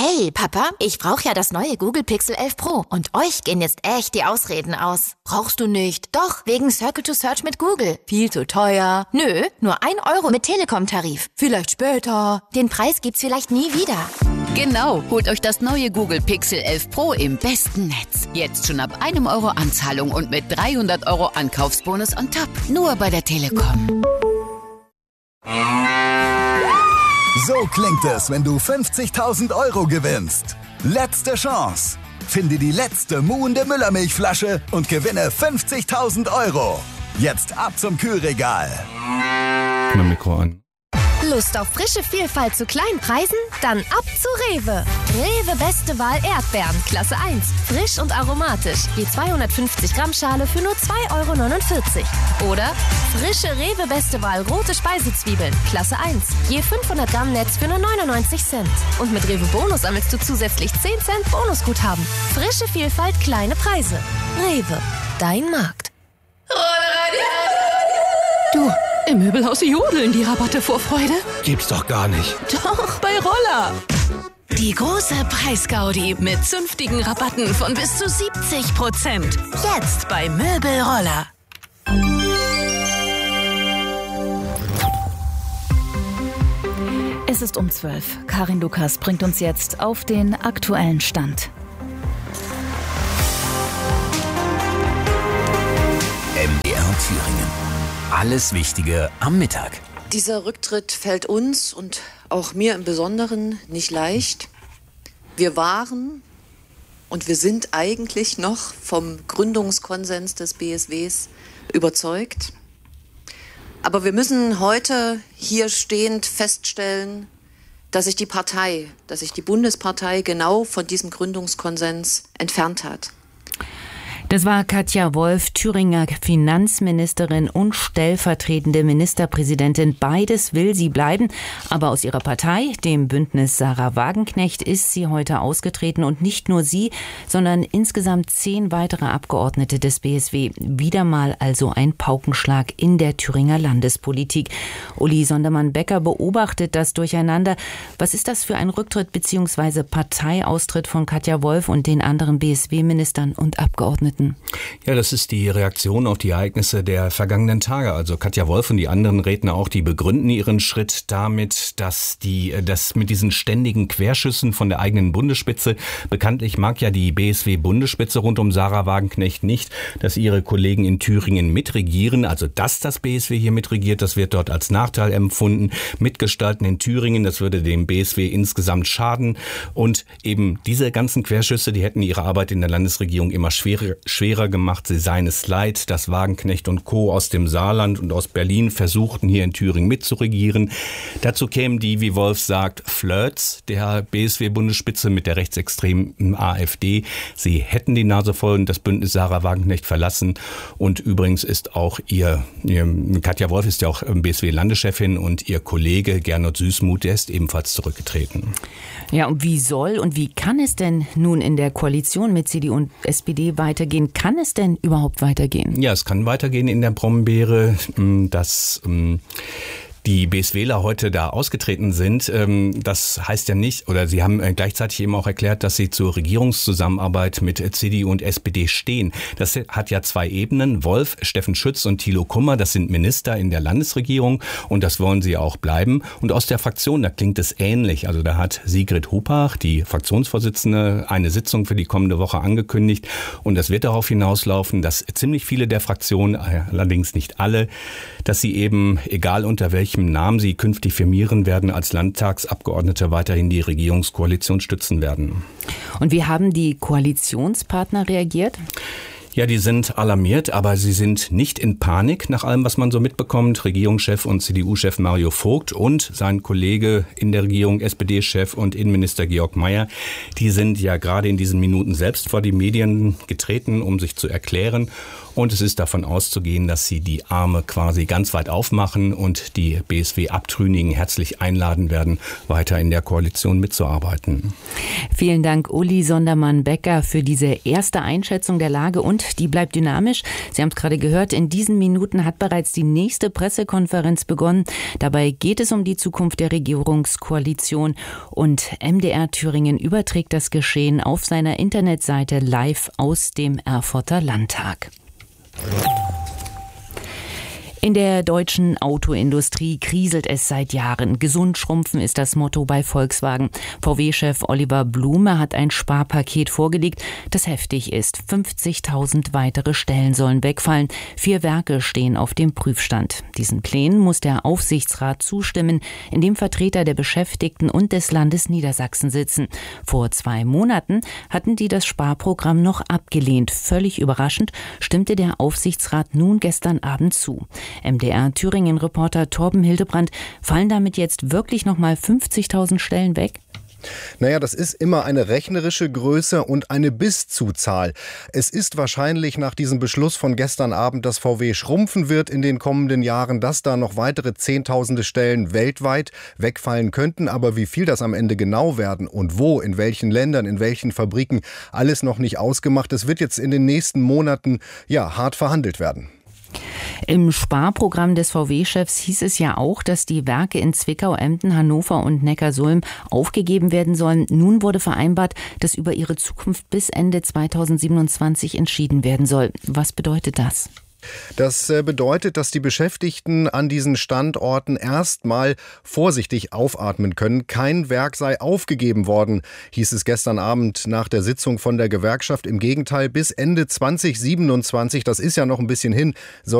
Hey, Papa, ich brauche ja das neue Google Pixel 11 Pro und euch gehen jetzt echt die Ausreden aus. Brauchst du nicht? Doch, wegen Circle to Search mit Google. Viel zu teuer. Nö, nur 1 Euro mit Telekom-Tarif. Vielleicht später. Den Preis gibt's vielleicht nie wieder. Genau, holt euch das neue Google Pixel 11 Pro im besten Netz. Jetzt schon ab 1 Euro Anzahlung und mit 300 Euro Ankaufsbonus on top. Nur bei der Telekom. So klingt es, wenn du 50.000 Euro gewinnst. Letzte Chance. Finde die letzte muhende Müllermilchflasche und gewinne 50.000 Euro. Jetzt ab zum Kühlregal. Mikro an. Lust auf frische Vielfalt zu kleinen Preisen? Dann ab zu Rewe. Rewe Beste Wahl Erdbeeren, Klasse 1. Frisch und aromatisch. Je 250 Gramm Schale für nur 2,49 €. Oder frische Rewe Beste Wahl rote Speisezwiebeln, Klasse 1. Je 500 Gramm Netz für nur 99 Cent. Und mit Rewe Bonus sammelst du zusätzlich 10 Cent Bonusguthaben. Frische Vielfalt, kleine Preise. Rewe, dein Markt. Du, im Möbelhaus jodeln die Rabatte vor Freude. Gibt's doch gar nicht. Doch, bei Roller. Die große Preisgaudi mit zünftigen Rabatten von bis zu 70%. Jetzt bei Möbelroller. Es ist um 12. Karin Lukas bringt uns jetzt auf den aktuellen Stand. MDR Thüringen. Alles Wichtige am Mittag. Dieser Rücktritt fällt uns und auch mir im Besonderen nicht leicht. Wir waren und wir sind eigentlich noch vom Gründungskonsens des BSWs überzeugt. Aber wir müssen heute hier stehend feststellen, dass sich die Bundespartei genau von diesem Gründungskonsens entfernt hat. Das war Katja Wolf, Thüringer Finanzministerin und stellvertretende Ministerpräsidentin. Beides will sie bleiben, aber aus ihrer Partei, dem Bündnis Sarah Wagenknecht, ist sie heute ausgetreten. Und nicht nur sie, sondern insgesamt 10 weitere Abgeordnete des BSW. Wieder mal also ein Paukenschlag in der Thüringer Landespolitik. Uli Sondermann-Becker beobachtet das Durcheinander. Was ist das für ein Rücktritt bzw. Parteiaustritt von Katja Wolf und den anderen BSW-Ministern und Abgeordneten? Ja, das ist die Reaktion auf die Ereignisse der vergangenen Tage. Also Katja Wolf und die anderen Redner auch, die begründen ihren Schritt damit, dass das mit diesen ständigen Querschüssen von der eigenen Bundesspitze, bekanntlich mag ja die BSW-Bundesspitze rund um Sarah Wagenknecht nicht, dass ihre Kollegen in Thüringen mitregieren. Also dass das BSW hier mitregiert, das wird dort als Nachteil empfunden. Mitgestalten in Thüringen, das würde dem BSW insgesamt schaden. Und eben diese ganzen Querschüsse, die hätten ihre Arbeit in der Landesregierung immer schwerer gemacht. Sie seien es leid, dass Wagenknecht und Co. aus dem Saarland und aus Berlin versuchten, hier in Thüringen mitzuregieren. Dazu kämen die, wie Wolf sagt, Flirts der BSW-Bundesspitze mit der rechtsextremen AfD. Sie hätten die Nase voll und das Bündnis Sarah Wagenknecht verlassen. Und übrigens ist auch Katja Wolf ist ja auch BSW-Landeschefin und ihr Kollege Gernot Süßmuth, der ist ebenfalls zurückgetreten. Ja, und wie soll und wie kann es denn nun in der Koalition mit CDU und SPD weitergehen? Kann es denn überhaupt weitergehen? Ja, es kann weitergehen in der Brombeere, dass die BSWler heute da ausgetreten sind. Das heißt ja nicht, oder sie haben gleichzeitig eben auch erklärt, dass sie zur Regierungszusammenarbeit mit CDU und SPD stehen. Das hat ja 2 Ebenen. Wolf, Steffen Schütz und Thilo Kummer, das sind Minister in der Landesregierung und das wollen sie auch bleiben. Und aus der Fraktion, da klingt es ähnlich. Also da hat Sigrid Hupach, die Fraktionsvorsitzende, eine Sitzung für die kommende Woche angekündigt und das wird darauf hinauslaufen, dass ziemlich viele der Fraktionen, allerdings nicht alle, dass sie eben, egal unter welchem Namen sie künftig firmieren werden, als Landtagsabgeordnete weiterhin die Regierungskoalition stützen werden. Und wie haben die Koalitionspartner reagiert? Ja, die sind alarmiert, aber sie sind nicht in Panik, nach allem, was man so mitbekommt. Regierungschef und CDU-Chef Mario Vogt und sein Kollege in der Regierung, SPD-Chef und Innenminister Georg Mayer, die sind ja gerade in diesen Minuten selbst vor die Medien getreten, um sich zu erklären. Und es ist davon auszugehen, dass sie die Arme quasi ganz weit aufmachen und die BSW-Abtrünnigen herzlich einladen werden, weiter in der Koalition mitzuarbeiten. Vielen Dank, Uli Sondermann-Becker, für diese erste Einschätzung der Lage und und die bleibt dynamisch. Sie haben es gerade gehört, in diesen Minuten hat bereits die nächste Pressekonferenz begonnen. Dabei geht es um die Zukunft der Regierungskoalition und MDR Thüringen überträgt das Geschehen auf seiner Internetseite live aus dem Erfurter Landtag. In der deutschen Autoindustrie kriselt es seit Jahren. Gesund schrumpfen ist das Motto bei Volkswagen. VW-Chef Oliver Blume hat ein Sparpaket vorgelegt, das heftig ist. 50.000 weitere Stellen sollen wegfallen. 4 Werke stehen auf dem Prüfstand. Diesen Plänen muss der Aufsichtsrat zustimmen, in dem Vertreter der Beschäftigten und des Landes Niedersachsen sitzen. Vor 2 Monaten hatten die das Sparprogramm noch abgelehnt. Völlig überraschend stimmte der Aufsichtsrat nun gestern Abend zu. MDR-Thüringen-Reporter Torben Hildebrand, fallen damit jetzt wirklich nochmal 50.000 Stellen weg? Naja, das ist immer eine rechnerische Größe und eine Bis-zu-Zahl. Es ist wahrscheinlich nach diesem Beschluss von gestern Abend, dass VW schrumpfen wird in den kommenden Jahren, dass da noch weitere Zehntausende Stellen weltweit wegfallen könnten. Aber wie viel das am Ende genau werden und wo, in welchen Ländern, in welchen Fabriken, alles noch nicht ausgemacht. Es wird jetzt in den nächsten Monaten hart verhandelt werden. Im Sparprogramm des VW-Chefs hieß es ja auch, dass die Werke in Zwickau, Emden, Hannover und Neckarsulm aufgegeben werden sollen. Nun wurde vereinbart, dass über ihre Zukunft bis Ende 2027 entschieden werden soll. Was bedeutet das? Das bedeutet, dass die Beschäftigten an diesen Standorten erstmal vorsichtig aufatmen können. Kein Werk sei aufgegeben worden, hieß es gestern Abend nach der Sitzung von der Gewerkschaft. Im Gegenteil, bis Ende 2027, das ist ja noch ein bisschen hin, soll